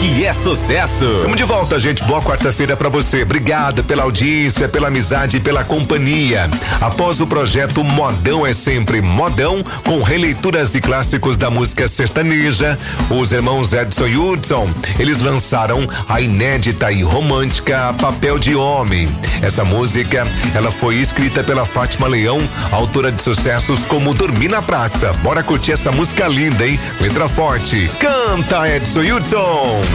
que é sucesso. Tamo de volta, gente. Boa quarta-feira pra você. Obrigado pela audiência, pela amizade e pela companhia. Após o projeto Modão é Sempre Modão, com releituras de clássicos da música sertaneja, os irmãos Edson e Hudson, eles lançaram a inédita e romântica Papel de Homem. Essa música, ela foi escrita pela Fátima Leão, autora de sucessos como Dormir na Praça. Bora curtir essa música linda, hein? Letra forte. Canta, Edson e Hudson.